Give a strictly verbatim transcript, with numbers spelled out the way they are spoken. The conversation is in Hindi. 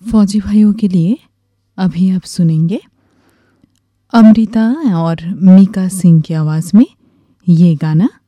फौजी भाइयों के लिए अभी आप सुनेंगे अमृता और मीका सिंह की आवाज़ में ये गाना।